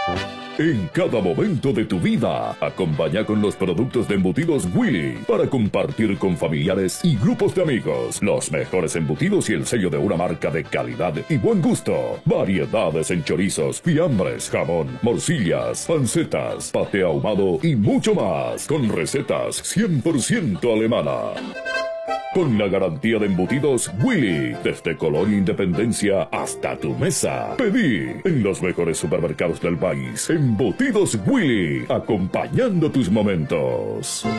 En cada momento de tu vida, acompaña con los productos de embutidos Willy para compartir con familiares y grupos de amigos. Los mejores embutidos y el sello de una marca de calidad y buen gusto. Variedades en chorizos, fiambres, jamón, morcillas, pancetas, paté ahumado y mucho más. Con recetas 100% alemana. Con la garantía de embutidos Willy, desde Colonia Independencia hasta tu mesa. Pedí en los mejores supermercados del país. Embutidos Willy, acompañando tus momentos.